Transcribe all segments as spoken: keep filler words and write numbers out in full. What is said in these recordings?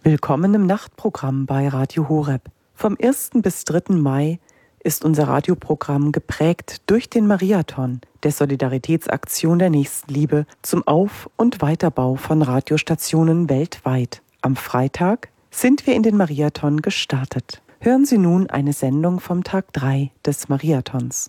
Willkommen im Nachtprogramm bei Radio Horeb. Vom ersten bis dritten Mai ist unser Radioprogramm geprägt durch den Mariathon, der Solidaritätsaktion der Nächstenliebe zum Auf- und Weiterbau von Radiostationen weltweit. Am Freitag sind wir in den Mariathon gestartet. Hören Sie nun eine Sendung vom Tag drei des Mariathons.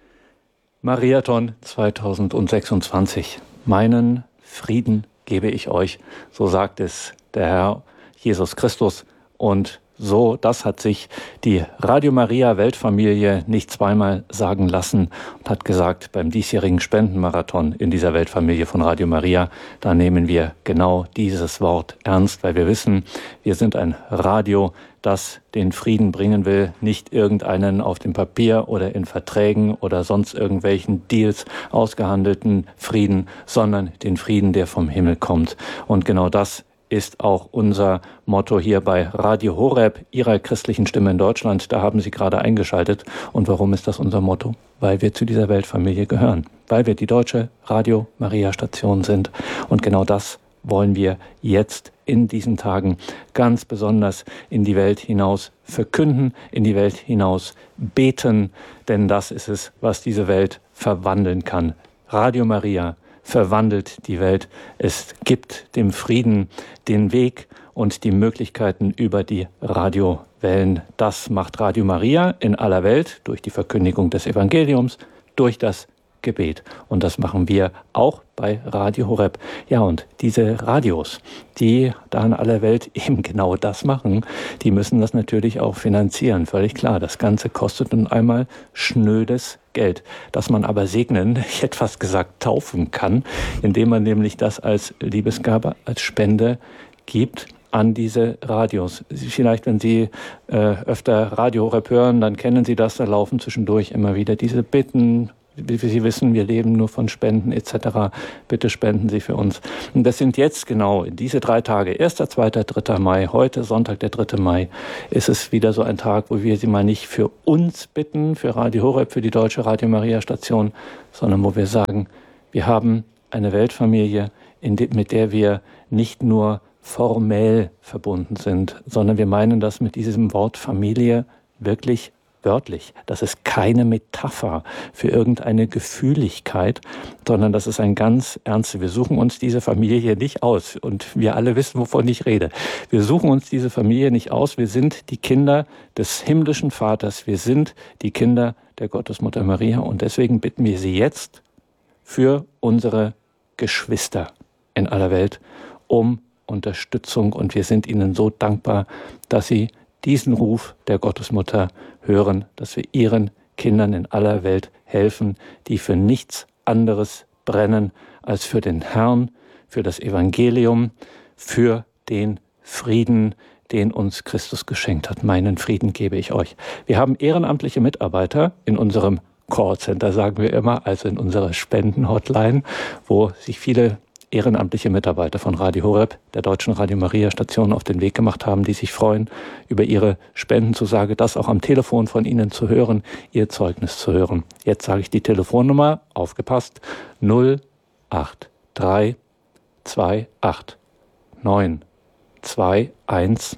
Mariathon zweitausendsechsundzwanzig. Meinen Frieden gebe ich euch, so sagt es der Herr Jesus Christus. Und so, das hat sich die Radio Maria Weltfamilie nicht zweimal sagen lassen und hat gesagt, beim diesjährigen Spendenmarathon in dieser Weltfamilie von Radio Maria, da nehmen wir genau dieses Wort ernst, weil wir wissen, wir sind ein Radio, das den Frieden bringen will, nicht irgendeinen auf dem Papier oder in Verträgen oder sonst irgendwelchen Deals ausgehandelten Frieden, sondern den Frieden, der vom Himmel kommt. Und genau das ist auch unser Motto hier bei Radio Horeb, Ihrer christlichen Stimme in Deutschland. Da haben Sie gerade eingeschaltet. Und warum ist das unser Motto? Weil wir zu dieser Weltfamilie gehören. Weil wir die deutsche Radio Maria Station sind. Und genau das wollen wir jetzt in diesen Tagen ganz besonders in die Welt hinaus verkünden, in die Welt hinaus beten. Denn das ist es, was diese Welt verwandeln kann. Radio Maria verwandelt die Welt. Es gibt dem Frieden den Weg und die Möglichkeiten über die Radiowellen. Das macht Radio Maria in aller Welt durch die Verkündigung des Evangeliums, durch das Gebet. Und das machen wir auch bei Radio Horeb. Ja, und diese Radios, die da in aller Welt eben genau das machen, die müssen das natürlich auch finanzieren. Völlig klar, das Ganze kostet nun einmal schnödes Geld, das man aber segnen, ich hätte fast gesagt taufen kann, indem man nämlich das als Liebesgabe, als Spende gibt an diese Radios. Vielleicht, wenn Sie äh, öfter Radio Horeb hören, dann kennen Sie das, da laufen zwischendurch immer wieder diese Bitten. Wie Sie wissen, wir leben nur von Spenden et cetera. Bitte spenden Sie für uns. Und das sind jetzt genau diese drei Tage, erster, zweiter, dritter Mai, heute Sonntag, der dritte Mai, ist es wieder so ein Tag, wo wir Sie mal nicht für uns bitten, für Radio Horeb, für die deutsche Radio Maria Station, sondern wo wir sagen, wir haben eine Weltfamilie, in de- mit der wir nicht nur formell verbunden sind, sondern wir meinen das mit diesem Wort Familie wirklich wörtlich. Das ist keine Metapher für irgendeine Gefühligkeit, sondern das ist ein ganz ernst. Wir suchen uns diese Familie nicht aus. Und wir alle wissen, wovon ich rede. Wir suchen uns diese Familie nicht aus. Wir sind die Kinder des himmlischen Vaters. Wir sind die Kinder der Gottesmutter Maria. Und deswegen bitten wir Sie jetzt für unsere Geschwister in aller Welt um Unterstützung. Und wir sind Ihnen so dankbar, dass Sie diesen Ruf der Gottesmutter hören, dass wir ihren Kindern in aller Welt helfen, die für nichts anderes brennen als für den Herrn, für das Evangelium, für den Frieden, den uns Christus geschenkt hat. Meinen Frieden gebe ich euch. Wir haben ehrenamtliche Mitarbeiter in unserem Callcenter, sagen wir immer, also in unserer Spenden-Hotline, wo sich viele ehrenamtliche Mitarbeiter von Radio Horeb, der deutschen Radio Maria Station, auf den Weg gemacht haben, die sich freuen, über ihre Spendenzusage, das auch am Telefon von Ihnen zu hören, Ihr Zeugnis zu hören. Jetzt sage ich die Telefonnummer, aufgepasst, null acht drei zwei acht neun zwei eins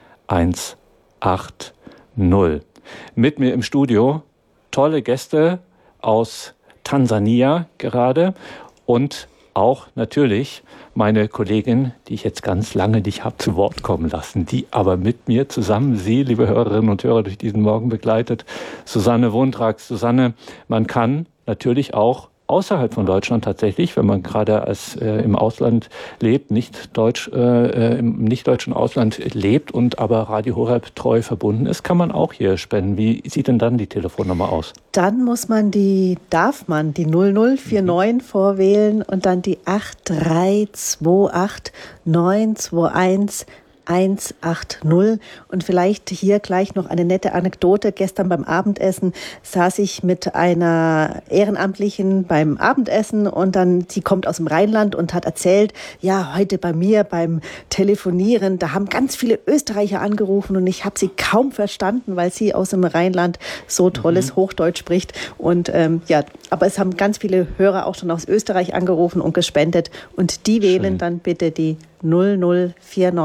eins acht null. Mit mir im Studio tolle Gäste aus Tansania gerade und auch natürlich meine Kollegin, die ich jetzt ganz lange nicht habe zu Wort kommen lassen, die aber mit mir zusammen, Sie, liebe Hörerinnen und Hörer, durch diesen Morgen begleitet, Susanne Wontrax. Susanne, man kann natürlich auch außerhalb von Deutschland tatsächlich, wenn man gerade als äh, im Ausland lebt, nicht deutsch, äh, im nicht-deutschen Ausland lebt und aber Radio Horeb treu verbunden ist, kann man auch hier spenden. Wie sieht denn dann die Telefonnummer aus? Dann muss man die, darf man die null null vier neun mhm. vorwählen und dann die acht drei zwei acht neun zwei eins eins acht null. Und vielleicht hier gleich noch eine nette Anekdote. Gestern beim Abendessen saß ich mit einer Ehrenamtlichen beim Abendessen und dann, sie kommt aus dem Rheinland und hat erzählt, ja, heute bei mir beim Telefonieren, da haben ganz viele Österreicher angerufen und ich habe sie kaum verstanden, weil sie aus dem Rheinland so tolles mhm. Hochdeutsch spricht. Und ähm, ja, aber es haben ganz viele Hörer auch schon aus Österreich angerufen und gespendet und die wählen Schön. Dann bitte die null null vier neun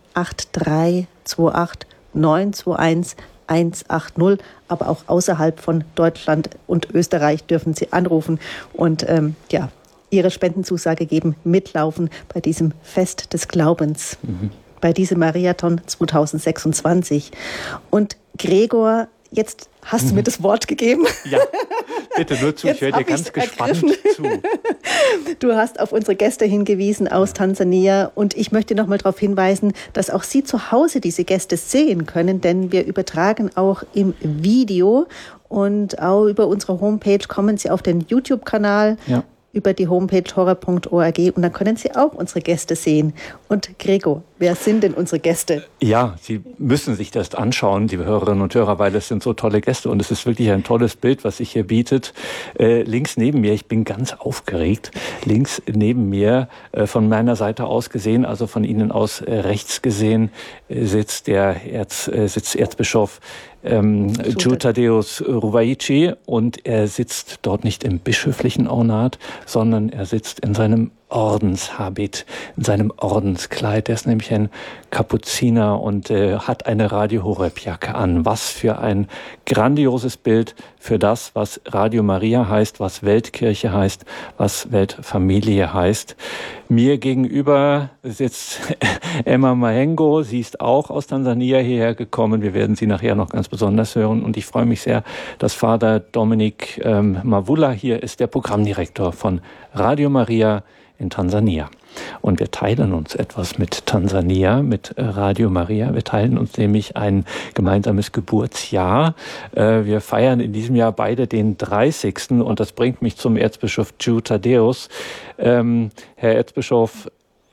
acht drei zwei acht neun zwei eins eins acht null, aber auch außerhalb von Deutschland und Österreich dürfen Sie anrufen und ähm, ja, Ihre Spendenzusage geben, mitlaufen bei diesem Fest des Glaubens, mhm. bei diesem Mariathon zwanzig sechsundzwanzig. Und Gregor, jetzt hast du mir das Wort gegeben. Ja, bitte nur zu, ich höre dir ganz gespannt zu. Du hast auf unsere Gäste hingewiesen aus Tansania und ich möchte noch mal darauf hinweisen, dass auch Sie zu Hause diese Gäste sehen können, denn wir übertragen auch im Video und auch über unsere Homepage kommen Sie auf den YouTube-Kanal. Ja. Über die Homepage horeb punkt org und dann können Sie auch unsere Gäste sehen. Und Gregor, wer sind denn unsere Gäste? Ja, Sie müssen sich das anschauen, liebe Hörerinnen und Hörer, weil das sind so tolle Gäste und es ist wirklich ein tolles Bild, was sich hier bietet. Äh, links neben mir, ich bin ganz aufgeregt, links neben mir, äh, von meiner Seite aus gesehen, also von Ihnen aus äh, rechts gesehen, äh, sitzt der Erz, äh, sitzt Erzbischof Ähm, Giulio Tadeusz Ruwa'ichi und er sitzt dort nicht im bischöflichen Ornat, sondern er sitzt in seinem Ordenshabit, in seinem Ordenskleid. Er ist nämlich ein Kapuziner und äh, hat eine Radio Horeb Jacke an. Was für ein grandioses Bild für das, was Radio Maria heißt, was Weltkirche heißt, was Weltfamilie heißt. Mir gegenüber sitzt Emma Mahengo. Sie ist auch aus Tansania hierher gekommen. Wir werden sie nachher noch ganz besonders hören. Und ich freue mich sehr, dass Vater Dominik ähm, Mavula hier ist, der Programmdirektor von Radio Maria in Tansania. Und wir teilen uns etwas mit Tansania, mit Radio Maria. Wir teilen uns nämlich ein gemeinsames Geburtsjahr. Wir feiern in diesem Jahr beide den dreißigsten Und das bringt mich zum Erzbischof Giulio Tadeusz. Ähm, Herr Erzbischof,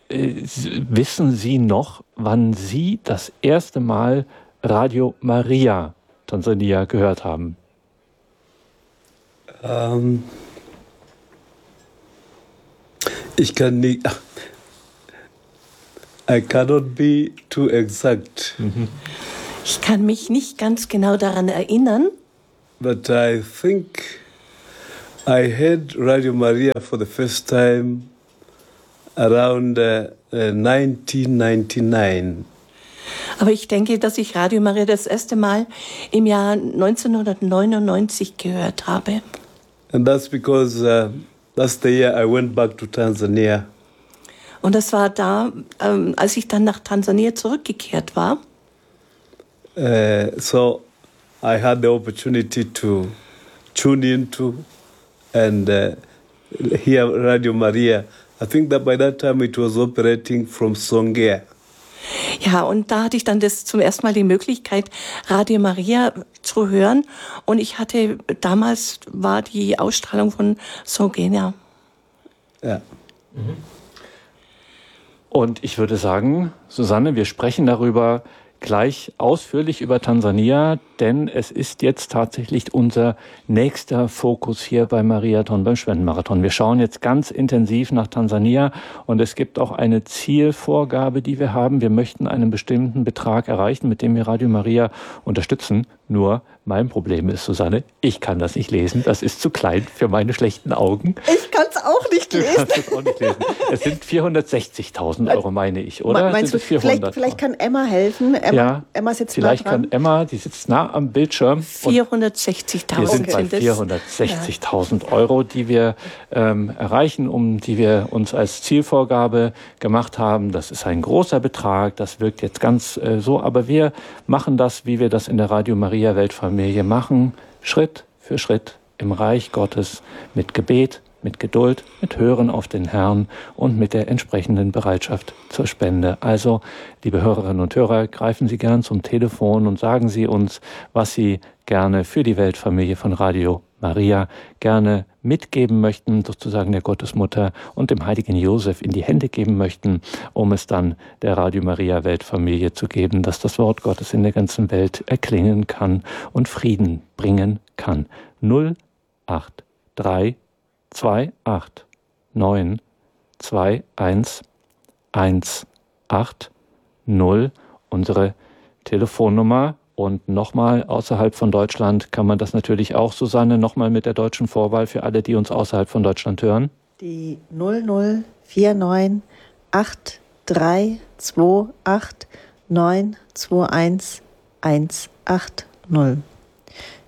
wissen Sie noch, wann Sie das erste Mal Radio Maria Tansania gehört haben? Ähm... Ich kann nicht, I cannot be too exact. Mhm. Ich kann mich nicht ganz genau daran erinnern. But I think I heard Radio Maria for the first time around uh, uh, nineteen ninety-nine. Aber ich denke, dass ich Radio Maria das erste Mal im Jahr neunzehnhundertneunundneunzig gehört habe. And that's because uh, that's the year I went back to Tanzania. Und das war da, ähm, als ich dann nach Tansania zurückgekehrt war. Uh, so I had the opportunity to tune into and uh, hear Radio Maria. I think that by that time it was operating from Songea. Ja, und da hatte ich dann das zum ersten Mal die Möglichkeit, Radio Maria zu hören. Und ich hatte, damals war die Ausstrahlung von Songea. Ja. Und ich würde sagen, Susanne, wir sprechen darüber gleich ausführlich über Tansania, denn es ist jetzt tatsächlich unser nächster Fokus hier beim Mariathon, beim Spendenmarathon. Wir schauen jetzt ganz intensiv nach Tansania und es gibt auch eine Zielvorgabe, die wir haben. Wir möchten einen bestimmten Betrag erreichen, mit dem wir Radio Maria unterstützen. Nur mein Problem ist, Susanne, ich kann das nicht lesen. Das ist zu klein für meine schlechten Augen. Ich kann es auch nicht lesen. Du kannst es auch nicht lesen. Es sind vierhundertsechzigtausend Euro, meine ich, oder? Meinst sind du, vielleicht, vielleicht kann Emma helfen? Emma, ja, Emma sitzt vielleicht nah dran. kann Emma, die sitzt nah am Bildschirm. vierhundertsechzigtausend Wir sind bei vierhundertsechzigtausend Euro, die wir ähm, erreichen, um die wir uns als Zielvorgabe gemacht haben. Das ist ein großer Betrag, das wirkt jetzt ganz äh, so, aber wir machen das, wie wir das in der Radio Maria Weltfamilie machen, Schritt für Schritt im Reich Gottes mit Gebet, mit Geduld, mit Hören auf den Herrn und mit der entsprechenden Bereitschaft zur Spende. Also, liebe Hörerinnen und Hörer, greifen Sie gern zum Telefon und sagen Sie uns, was Sie gerne für die Weltfamilie von Radio Maria gerne mitgeben möchten, sozusagen der Gottesmutter und dem heiligen Josef in die Hände geben möchten, um es dann der Radio Maria Weltfamilie zu geben, dass das Wort Gottes in der ganzen Welt erklingen kann und Frieden bringen kann. null acht drei zwei acht neun zwei eins eins acht null, unsere Telefonnummer. Und nochmal, außerhalb von Deutschland kann man das natürlich auch, Susanne, nochmal mit der deutschen Vorwahl für alle, die uns außerhalb von Deutschland hören. Die null null vier neun acht drei zwei acht neun zwei eins eins acht null.